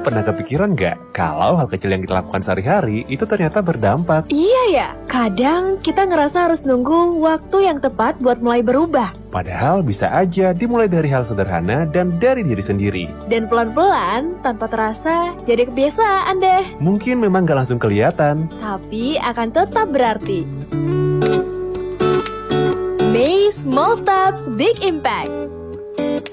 pernah kepikiran nggak kalau hal kecil yang kita lakukan sehari-hari itu ternyata berdampak? Iya ya, kadang kita ngerasa harus nunggu waktu yang tepat buat mulai berubah. Padahal bisa aja dimulai dari hal sederhana dan dari diri sendiri. Dan pelan-pelan, tanpa terasa, jadi kebiasaan deh. Mungkin memang gak langsung kelihatan, Tapi akan tetap berarti. May Small Steps Big Impact.